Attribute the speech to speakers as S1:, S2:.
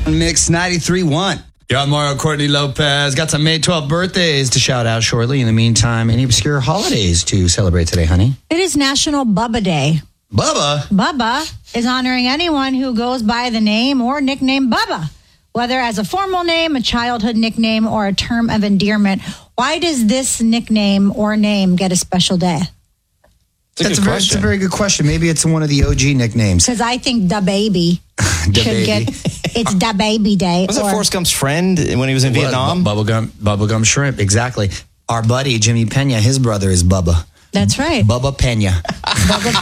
S1: Mix 93.1. You're on Mario Courtney Lopez. Got some May 12th birthdays to shout out shortly. In the meantime, any obscure holidays to celebrate today, honey?
S2: It is National Bubba Day.
S1: Bubba?
S2: Bubba is honoring anyone who goes by the name or nickname Bubba, whether as a formal name, a childhood nickname, or a term of endearment. Why does this nickname or name get a special day?
S1: That's a very good question. Maybe it's one of the OG nicknames.
S2: Because I think Da Baby
S1: Da
S2: should
S1: Baby.
S2: get it's Da Baby Day.
S3: Was it Forrest Gump's friend when he was in Vietnam?
S1: Bubblegum shrimp, exactly. Our buddy, Jimmy Pena, his brother is Bubba.
S2: That's right.
S1: Bubba Pena.
S2: Bubba